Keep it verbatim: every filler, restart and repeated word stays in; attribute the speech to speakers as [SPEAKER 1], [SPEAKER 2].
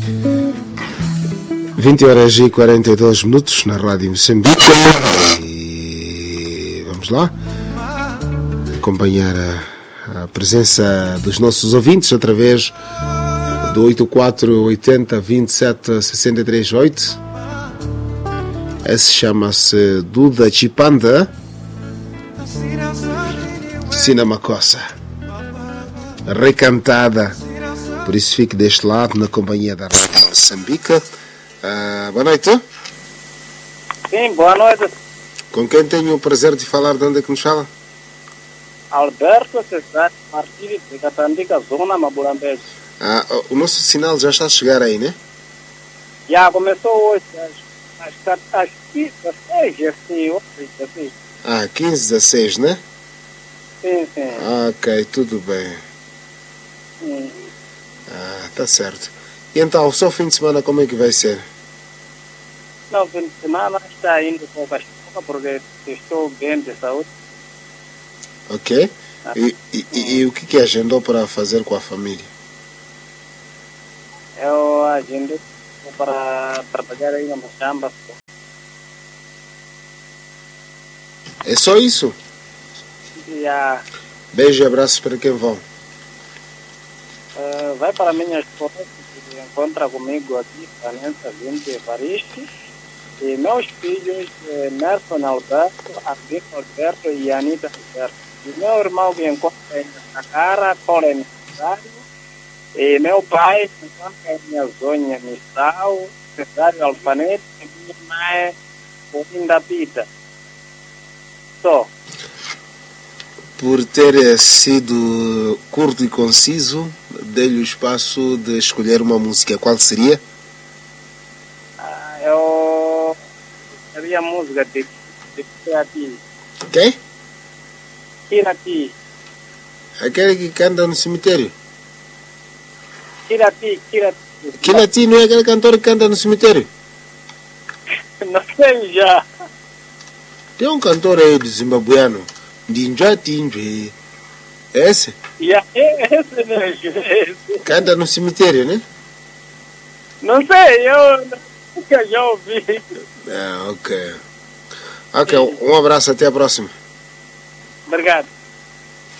[SPEAKER 1] vinte horas e quarenta e dois minutos na Rádio Moçambique. E vamos lá acompanhar a, a presença dos nossos ouvintes através do oito quatro oito zero vinte e sete sessenta e três oito. Esse chama-se Duda Chipanda Sinamacossa, recantada. Por isso fique deste lado na companhia da Rádio Moçambique. Uh, boa noite.
[SPEAKER 2] Sim, boa noite.
[SPEAKER 1] Com quem tenho o prazer de falar? De onde é que nos fala?
[SPEAKER 2] Alberto Cesar Martins, de Catandica, zona Mabulambejo.
[SPEAKER 1] Ah, o nosso sinal já está a chegar aí, né?
[SPEAKER 2] Já começou hoje, às, às, às quinze, dezesseis, assim, hoje, assim.
[SPEAKER 1] Ah, quinze, dezesseis, né?
[SPEAKER 2] Sim, sim.
[SPEAKER 1] Ah, ok, tudo bem.
[SPEAKER 2] Hum.
[SPEAKER 1] Ah, tá certo. E então, o seu fim de semana como é que vai ser?
[SPEAKER 2] Não, fim de semana está indo com a cachorra porque estou bem de saúde.
[SPEAKER 1] Ok. Ah. E, e, e, e o que que agendou para fazer com a família?
[SPEAKER 2] Eu agendei para trabalhar aí na Moçamba.
[SPEAKER 1] É só isso?
[SPEAKER 2] Já.
[SPEAKER 1] Beijo e abraços para quem vão.
[SPEAKER 2] Uh, vai para a minha esposa, que se encontra comigo aqui, Vanessa vinte Evaristo, e meus filhos, eh, Nelson Alberto, Arvino Alberto e Anita Alberto. E meu irmão que encontra em Sacara, Colin Cesário, e meu pai que encontra em minha zona Missal, Cesário Alfanete, e minha mãe, Bolinda Pita. Só.
[SPEAKER 1] Por ter sido curto e conciso, dei-lhe o espaço de escolher uma música. Qual seria?
[SPEAKER 2] Ah, eu seria a música de, de Kirati.
[SPEAKER 1] Quem?
[SPEAKER 2] Kirati.
[SPEAKER 1] Aquele que canta no cemitério?
[SPEAKER 2] Kirati, Kirati.
[SPEAKER 1] Kirati não é aquele cantor que canta no cemitério?
[SPEAKER 2] Não sei já.
[SPEAKER 1] Tem um cantor aí do zimbabuiano. Dinja Tinjwe. Esse?
[SPEAKER 2] Yeah, esse mesmo, esse.
[SPEAKER 1] Canta no cemitério, né?
[SPEAKER 2] Não sei, eu nunca já ouvi.
[SPEAKER 1] Ah, ok. Ok, um abraço, até a próxima.
[SPEAKER 2] Obrigado.